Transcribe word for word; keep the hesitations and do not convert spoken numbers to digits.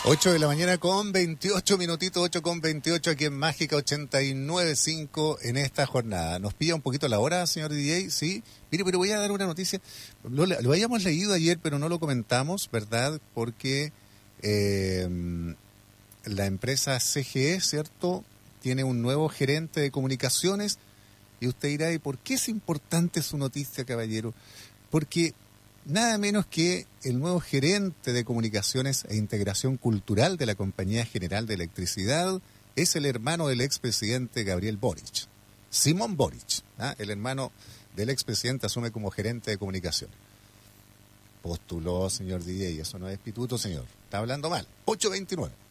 ocho de la mañana con veintiocho minutitos, ocho con veintiocho aquí en Mágica ochenta y nueve punto cinco en esta jornada. Nos pilla un poquito la hora, señor D J, sí. Mire, pero voy a dar una noticia. Lo, lo habíamos leído ayer, pero no lo comentamos, ¿verdad? Porque eh, la empresa C G E, ¿cierto?, tiene un nuevo gerente de comunicaciones. Y usted dirá, ¿y por qué es importante su noticia, caballero? Porque nada menos que el nuevo gerente de comunicaciones e integración cultural de la Compañía General de Electricidad es el hermano del expresidente Gabriel Boric, Simón Boric, ¿ah? El hermano del expresidente asume como gerente de comunicaciones. Postuló, señor D J, eso no es pituto, señor. Está hablando mal. ocho veintinueve.